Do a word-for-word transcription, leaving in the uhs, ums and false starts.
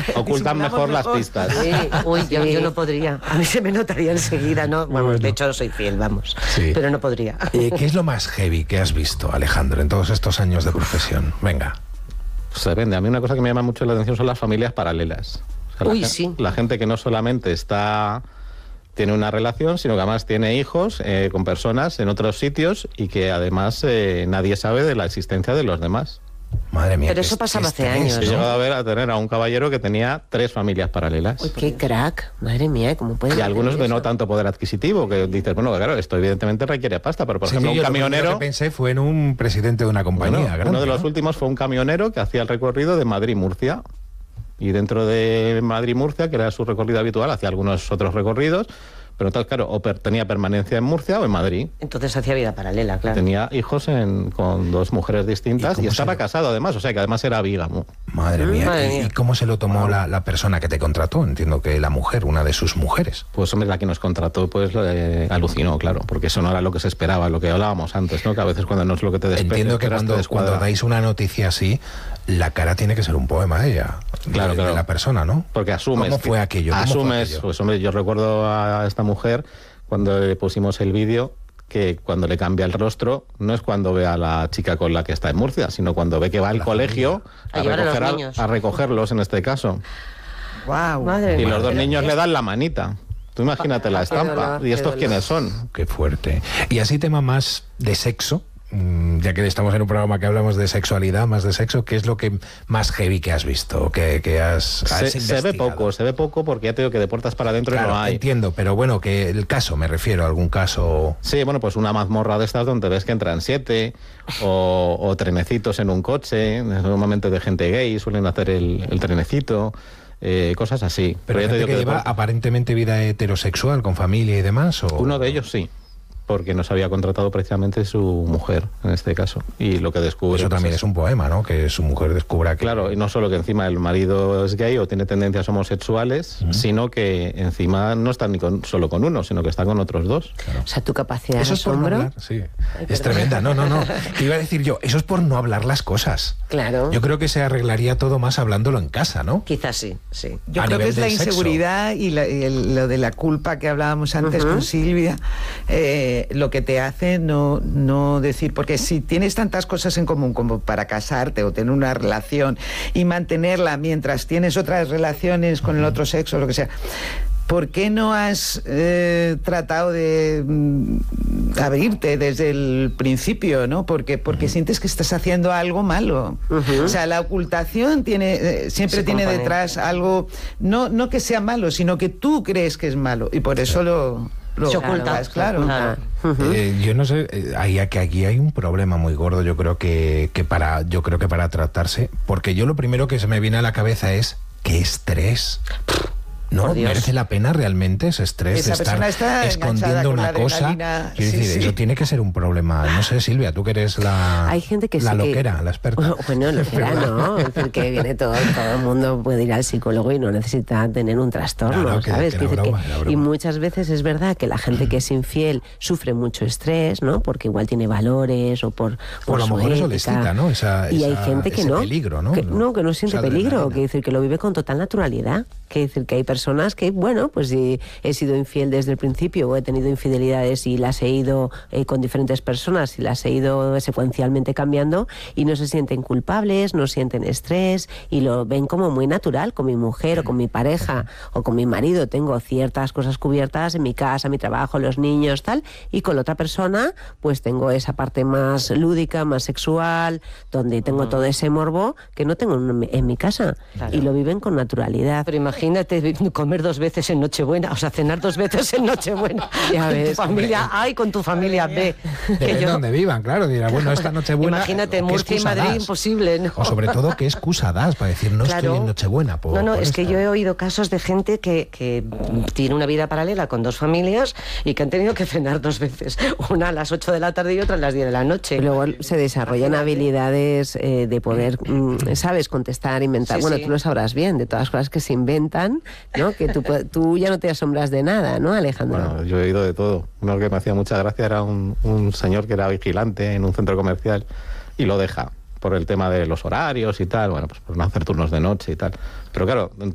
Ocultan mejor, mejor las pistas. Sí. Uy, yo, yo no podría. A mí se me notaría enseguida, ¿no? Bueno, bueno. De hecho, soy fiel, vamos. Sí. Pero no podría. Eh, ¿Qué es lo más heavy que has visto, Alejandro, en todos estos años de profesión? Venga. Pues depende. A mí una cosa que me llama mucho la atención son las familias paralelas. O sea, Uy, la, sí. La gente que no solamente está... tiene una relación, sino que además tiene hijos eh, con personas en otros sitios y que además eh, nadie sabe de la existencia de los demás. Madre mía. Pero eso pasaba hace años, ¿no? He llegado a ver a tener a un caballero que tenía tres familias paralelas. Uy, qué crack. Madre mía, ¿cómo puede? Y algunos de no tanto poder adquisitivo, que dices, bueno, claro, esto evidentemente requiere pasta, pero por sí, ejemplo sí, un camionero... Lo que pensé fue en un presidente de una compañía bueno, grande, uno de los ¿no? últimos fue un camionero que hacía el recorrido de Madrid-Murcia. Y dentro de Madrid-Murcia, que era su recorrido habitual, hacía algunos otros recorridos. Pero entonces, claro, o per, tenía permanencia en Murcia o en Madrid. Entonces hacía vida paralela, claro. Tenía hijos en, con dos mujeres distintas y, y estaba lo... casado además, o sea que además era bígamo. Madre mía. Madre ¿Y, mía. ¿Y cómo se lo tomó wow. la, la persona que te contrató? Entiendo que la mujer, una de sus mujeres. Pues hombre, la que nos contrató, pues eh, alucinó, claro, porque eso no era lo que se esperaba, lo que hablábamos antes, ¿no? Que a veces cuando no es lo que te despega. Entiendo que cuando, cuando dais una noticia así, la cara tiene que ser un poema de ella. Claro, de, claro. de la persona, ¿no? Porque asumes. ¿Cómo fue aquello? ¿Cómo Asumes, fue aquello? Pues hombre, yo recuerdo a esta mujer cuando le pusimos el vídeo, que cuando le cambia el rostro no es cuando ve a la chica con la que está en Murcia, sino cuando ve que va al colegio a, a, recoger a, a recogerlos en este caso. Wow. Madre y los dos niños le dan la manita. Tú imagínate la estampa. Dolor, ¿y estos quiénes son? Qué fuerte. Y así tema más de sexo, ya que estamos en un programa que hablamos de sexualidad, más de sexo, ¿qué es lo que más heavy que has visto? Que, que has, has se, se ve poco, se ve poco porque ya te digo que de puertas para adentro claro, no hay. Entiendo, pero bueno, que el caso, me refiero a algún caso... Sí, bueno, pues una mazmorra de estas donde ves que entran siete, o, o trenecitos en un coche, normalmente de gente gay, suelen hacer el, el trenecito... Eh, cosas así. Pero, Pero gente que, que lleva después... aparentemente vida heterosexual, con familia y demás, ¿o? Uno de ellos sí, porque nos había contratado precisamente su mujer, en este caso. Y lo que descubre... Eso también es un poema, ¿no? Que su mujer descubra que... Claro, y no solo que encima el marido es gay o tiene tendencias homosexuales, uh-huh. sino que encima no está ni con, solo con uno, sino que está con otros dos. Claro. O sea, tu capacidad eso de es por asombro... no hablar, sí. Ay, es tremenda. No, no, no. Te iba a decir yo, eso es por no hablar las cosas. Claro. Yo creo que se arreglaría todo más hablándolo en casa, ¿no? Quizás sí, sí. Yo a creo que es la sexo. inseguridad y, la, y el, lo de la culpa que hablábamos antes uh-huh. con Silvia, eh, lo que te hace no, no decir, porque si tienes tantas cosas en común como para casarte o tener una relación y mantenerla mientras tienes otras relaciones con el otro sexo o lo que sea, ¿por qué no has eh, tratado de mm, abrirte desde el principio, ¿no? Porque, porque uh-huh. sientes que estás haciendo algo malo. Uh-huh. O sea, la ocultación tiene eh, siempre Se tiene compone. detrás algo, no, no que sea malo, sino que tú crees que es malo y por eso lo... Lo, se oculta, es claro. claro. Uh-huh. Eh, yo no sé, eh, hay, que aquí hay un problema muy gordo, yo creo que, que para, yo creo que para tratarse, porque yo lo primero que se me viene a la cabeza es qué estrés. ¿No? ¿Merece la pena realmente ese estrés Esa de estar escondiendo una cosa? Quiero sí, decir, sí. eso tiene que ser un problema. No sé, Silvia, tú que eres la, Hay gente que la sí loquera, que... la experta. Bueno, loquera no, es decir, que viene todo, todo el mundo puede ir al psicólogo y no necesita tener un trastorno, no, no, que, ¿sabes? Que que broma, que, y muchas veces es verdad que la gente que es infiel sufre mucho estrés, ¿no? Porque igual tiene valores o por, por o a lo mejor eso les quita, ¿no? Esa, y esa, hay gente que no, peligro, ¿no? Que, no, que no siente peligro, que decir que lo vive con total naturalidad, que decir que hay personas que, bueno, pues si he sido infiel desde el principio o he tenido infidelidades y las he ido eh, con diferentes personas y las he ido secuencialmente cambiando y no se sienten culpables, no sienten estrés y lo ven como muy natural. Con mi mujer o con mi pareja o con mi marido tengo ciertas cosas cubiertas en mi casa, mi trabajo, los niños, tal, y con la otra persona pues tengo esa parte más lúdica, más sexual, donde tengo uh-huh. todo ese morbo que no tengo en, en mi casa. Claro. Y lo viven con naturalidad. Pero imagínate comer dos veces en Nochebuena, o sea, cenar dos veces en Nochebuena. Ya ves, con tu familia A y con tu familia B. Que yo... donde vivan, claro, dirá, bueno, esta Nochebuena... Imagínate, Murcia y Madrid, das? Imposible, ¿no? O sobre todo, ¿qué excusa das para decir no claro. estoy en Nochebuena? Por, no, no, por es esta. que yo he oído casos de gente que, que tiene una vida paralela con dos familias y que han tenido que cenar dos veces, una a las ocho de la tarde y otra a las diez de la noche. Y luego se desarrollan habilidades eh, de poder, mm, ¿sabes?, contestar, inventar. Sí, bueno, sí. Tú lo sabrás bien, de todas las cosas que se inventan, ¿no? Que tú, tú ya no te asombras de nada, ¿no, Alejandro? Bueno, yo he oído de todo. Uno que me hacía mucha gracia era un, un señor que era vigilante en un centro comercial y lo deja por el tema de los horarios y tal, bueno, pues por no hacer turnos de noche y tal. Pero claro,